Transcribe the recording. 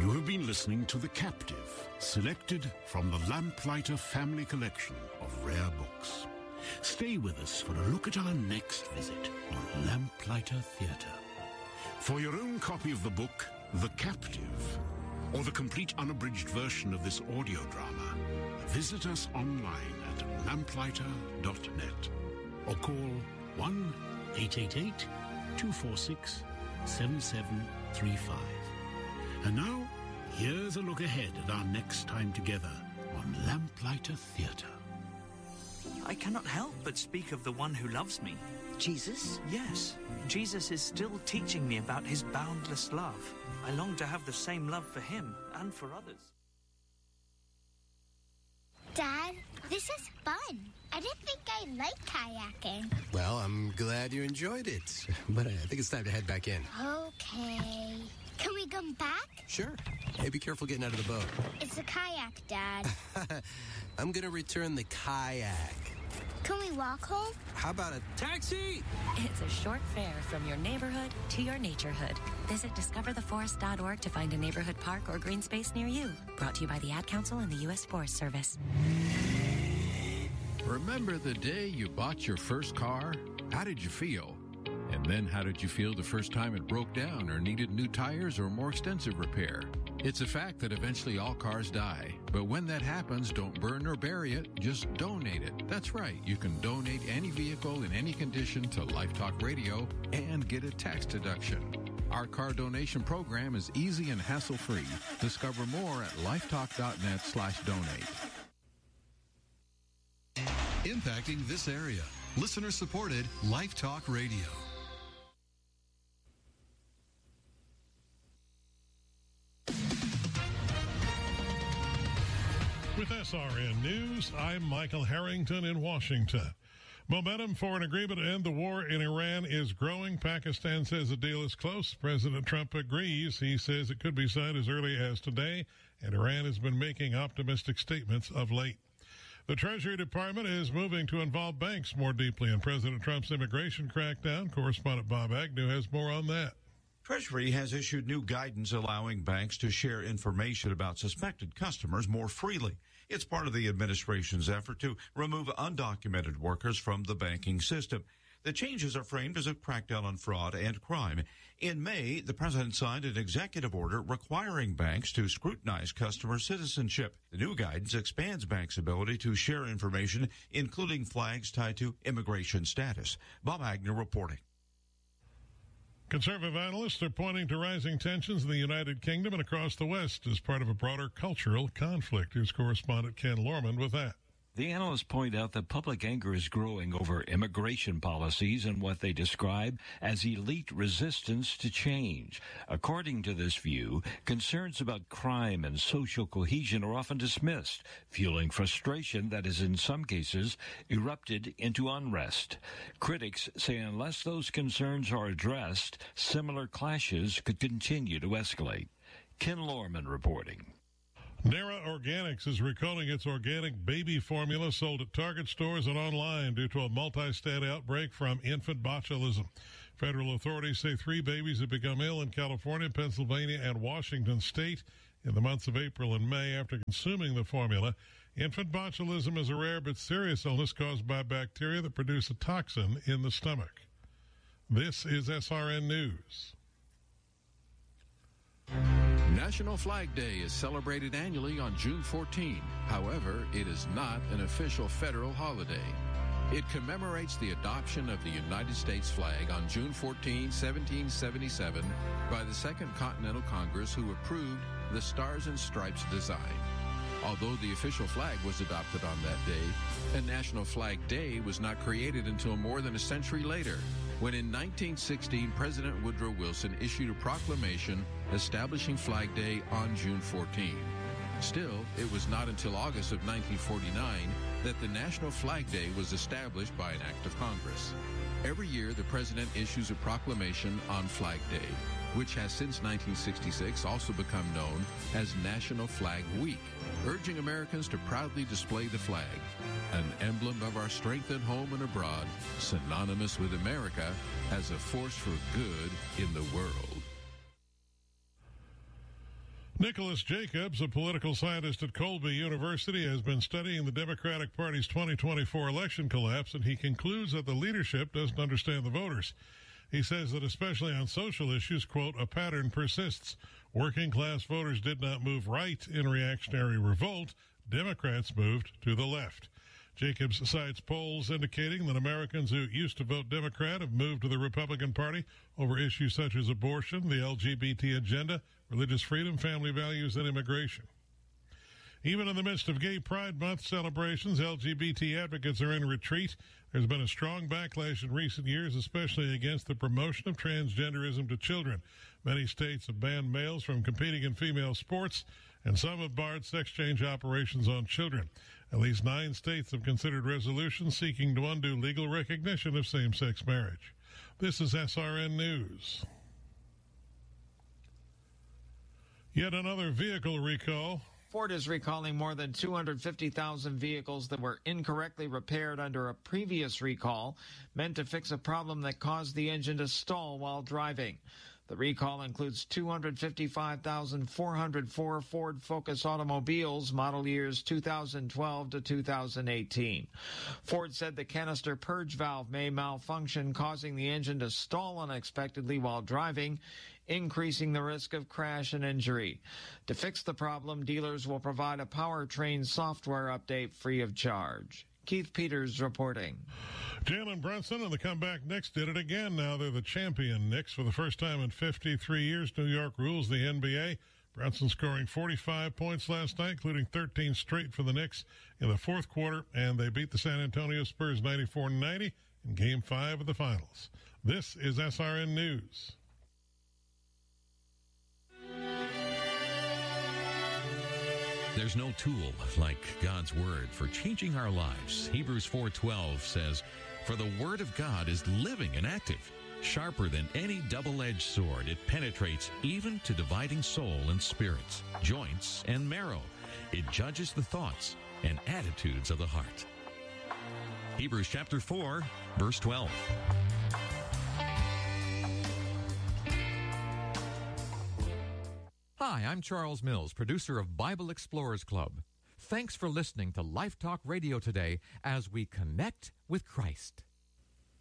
You have been listening to The Captive, selected from the Lamplighter Family Collection of rare books. Stay with us for a look at our next visit on Lamplighter Theatre. For your own copy of the book, The Captive, or the complete unabridged version of this audio drama, visit us online at lamplighter.net or call 1-888-246-7735. And now, here's a look ahead at our next time together on Lamplighter Theatre. I cannot help but speak of the one who loves me. Jesus? Yes, Jesus is still teaching me about his boundless love. I long to have the same love for him and for others. Dad, this is fun. I didn't think I liked kayaking. Well, I'm glad you enjoyed it, but I think it's time to head back in. Okay. Can we come back? Sure. Hey, be careful getting out of the boat. It's a kayak, Dad. I'm going to return the kayak. Can we walk home? How about a taxi? It's a short fare from your neighborhood to your naturehood. Visit discovertheforest.org to find a neighborhood park or green space near you. Brought to you by the Ad Council and the U.S. Forest Service. Remember the day you bought your first car? How did you feel? And then how did you feel the first time it broke down or needed new tires or more extensive repair? It's a fact that eventually all cars die. But when that happens, don't burn or bury it, just donate it. That's right, you can donate any vehicle in any condition to Life Talk Radio and get a tax deduction. Our car donation program is easy and hassle-free. Discover more at lifetalk.net/donate. Impacting this area. Listener-supported Life Talk Radio. With SRN News, I'm Michael Harrington in Washington. Momentum for an agreement to end the war in Iran is growing. Pakistan says the deal is close. President Trump agrees. He says it could be signed as early as today, and Iran has been making optimistic statements of late. The Treasury Department is moving to involve banks more deeply in President Trump's immigration crackdown. Correspondent Bob Agnew has more on that. Treasury has issued new guidance allowing banks to share information about suspected customers more freely. It's part of the administration's effort to remove undocumented workers from the banking system. The changes are framed as a crackdown on fraud and crime. In May, the president signed an executive order requiring banks to scrutinize customer citizenship. The new guidance expands banks' ability to share information, including flags tied to immigration status. Bob Agnew reporting. Conservative analysts are pointing to rising tensions in the United Kingdom and across the West as part of a broader cultural conflict. Here's correspondent Ken Lorman with that. The analysts point out that public anger is growing over immigration policies and what they describe as elite resistance to change. According to this view, concerns about crime and social cohesion are often dismissed, fueling frustration that has in some cases erupted into unrest. Critics say unless those concerns are addressed, similar clashes could continue to escalate. Ken Lorman reporting. Nara Organics is recalling its organic baby formula sold at Target stores and online due to a multi-state outbreak from infant botulism. Federal authorities say 3 babies have become ill in California, Pennsylvania, and Washington state in the months of April and May after consuming the formula. Infant botulism is a rare but serious illness caused by bacteria that produce a toxin in the stomach. This is SRN News. National Flag Day is celebrated annually on June 14. However, it is not an official federal holiday. It commemorates the adoption of the United States flag on June 14, 1777 by the Second Continental Congress, who approved the Stars and Stripes design. Although the official flag was adopted on that day, a National Flag Day was not created until more than a century later, when in 1916 President Woodrow Wilson issued a proclamation establishing Flag Day on June 14. Still, it was not until August of 1949 that the National Flag Day was established by an act of Congress. Every year, the President issues a proclamation on Flag Day, which has since 1966 also become known as National Flag Week, urging Americans to proudly display the flag, an emblem of our strength at home and abroad, synonymous with America as a force for good in the world. Nicholas Jacobs, a political scientist at Colby University, has been studying the Democratic Party's 2024 election collapse, and he concludes that the leadership doesn't understand the voters. He says that especially on social issues, quote, a pattern persists. Working class voters did not move right in reactionary revolt. Democrats moved to the left. Jacobs cites polls indicating that Americans who used to vote Democrat have moved to the Republican Party over issues such as abortion, the LGBT agenda, religious freedom, family values, and immigration. Even in the midst of Gay Pride Month celebrations, LGBT advocates are in retreat. There's been a strong backlash in recent years, especially against the promotion of transgenderism to children. Many states have banned males from competing in female sports, and some have barred sex change operations on children. At least 9 states have considered resolutions seeking to undo legal recognition of same-sex marriage. This is SRN News. Yet another vehicle recall. Ford is recalling more than 250,000 vehicles that were incorrectly repaired under a previous recall, meant to fix a problem that caused the engine to stall while driving. The recall includes 255,404 Ford Focus automobiles, model years 2012 to 2018. Ford said the canister purge valve may malfunction, causing the engine to stall unexpectedly while driving, increasing the risk of crash and injury. To fix the problem, dealers will provide a powertrain software update free of charge. Keith Peters reporting. Jalen Brunson and the Comeback Knicks did it again. Now they're the champion Knicks for the first time in 53 years. New York rules the NBA. Brunson scoring 45 points last night, including 13 straight for the Knicks in the fourth quarter, and they beat the San Antonio Spurs 94-90 in Game 5 of the Finals. This is SRN News. There's no tool like God's Word for changing our lives. Hebrews 4:12 says, "For the Word of God is living and active, sharper than any double-edged sword. It penetrates even to dividing soul and spirits, joints and marrow. It judges the thoughts and attitudes of the heart." Hebrews chapter 4, verse 12. Hi, I'm Charles Mills, producer of Bible Explorers Club. Thanks for listening to Life Talk Radio today as we connect with Christ.